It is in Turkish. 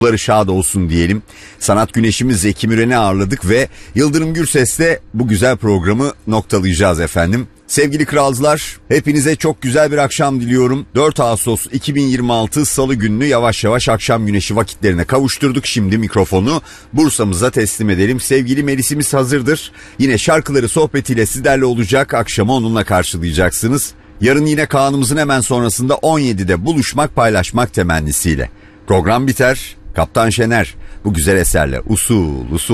şad olsun diyelim. Sanat güneşimiz Zeki Müren'i ağırladık ve Yıldırım Gürses'le bu güzel programı noktalayacağız efendim. Sevgili kralcılar, hepinize çok güzel bir akşam diliyorum. 4 Ağustos 2026 Salı gününü yavaş yavaş akşam güneşi vakitlerine kavuşturduk. Şimdi mikrofonu Bursa'mıza teslim edelim. Sevgili Melis'imiz hazırdır. Yine şarkıları sohbetiyle sizlerle olacak. Akşamı onunla karşılayacaksınız. Yarın yine Kaan'ımızın hemen sonrasında 17'de buluşmak, paylaşmak temennisiyle. Program biter. Kaptan Şener bu güzel eserle usul usul